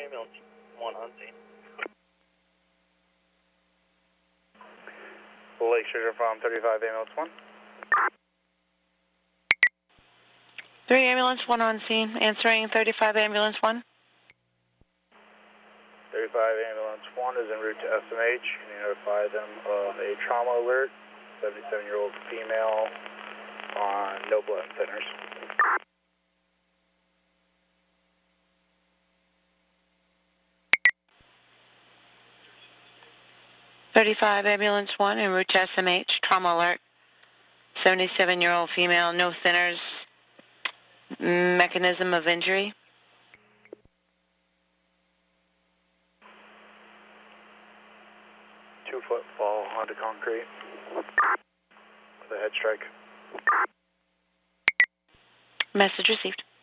ambulance 1 on scene. Lake Sugar Farm 35 ambulance 1. 3 ambulance 1 on scene, answering 35 ambulance 1. 35 ambulance 1 is en route to SMH. You notify them of a trauma alert. 77-year-old female on no blood thinners. .35 ambulance 1 en route to SMH, trauma alert. 77-year-old female, no thinners. Mechanism of injury. 2-foot fall onto concrete with a head strike. Message received.